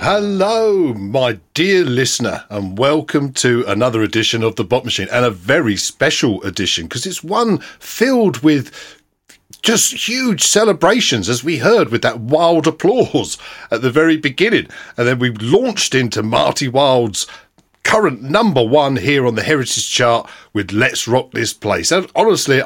Hello, my dear listener, and welcome to another edition of The Bot Machine, and a very special edition, because it's one filled with just huge celebrations, as we heard with that wild applause at the very beginning. And then we launched into Marty Wilde's current number one here on the Heritage Chart with Let's Rock This Place. And honestly,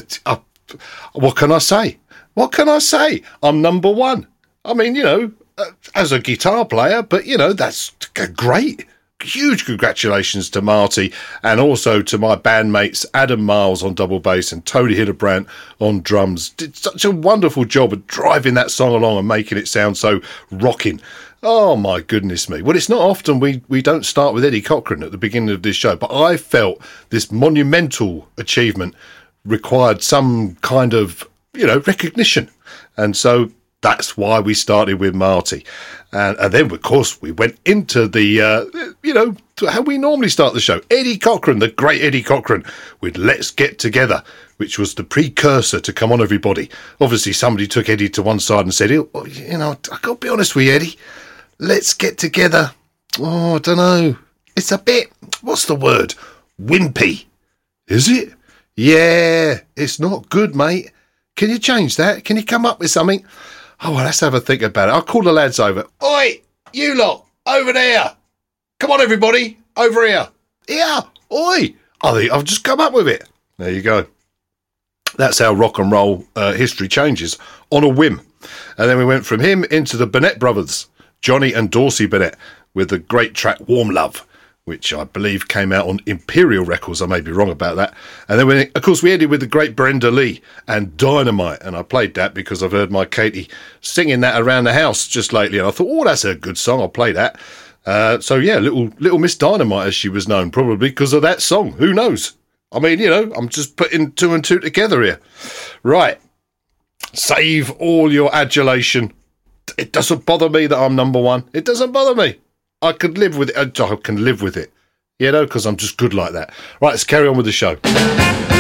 what can I say? What can I say? I'm number one. I mean, you know, as a guitar player, but, you know, that's great. Huge congratulations to Marty, and also to my bandmates Adam Miles on double bass and Tony Hildebrandt on drums. Did such a wonderful job of driving that song along and making it sound so rocking. Oh, my goodness me. Well, it's not often we don't start with Eddie Cochran at the beginning of this show, but I felt this monumental achievement required some kind of, you know, recognition. And so that's why we started with Marty. And then, of course, we went into the, how we normally start the show. Eddie Cochran, the great Eddie Cochran, with Let's Get Together, which was the precursor to Come On Everybody. Obviously, somebody took Eddie to one side and said, I got to be honest with you, Eddie, Let's Get Together. Oh, I don't know. It's a bit, what's the word? Wimpy. Is it? Yeah, it's not good, mate. Can you change that? Can you come up with something? Oh, well, let's have a think about it. I'll call the lads over. Oi, you lot, over there. Come on, everybody, over here. Yeah, oi. I think I've just come up with it. There you go. That's how rock and roll history changes, on a whim. And then we went from him into the Burnett brothers, Johnny and Dorsey Burnett, with the great track Warm Love, which I believe came out on Imperial Records. I may be wrong about that. And then, of course, we ended with the great Brenda Lee and Dynamite. And I played that because I've heard my Katie singing that around the house just lately. And I thought, oh, that's a good song. I'll play that. So, yeah, little Miss Dynamite, as she was known, probably because of that song. Who knows? I mean, you know, I'm just putting two and two together here. Right. Save all your adulation. It doesn't bother me that I'm number one. It doesn't bother me. I could live with it. I can live with it, you know, because I'm just good like that. Right, let's carry on with the show.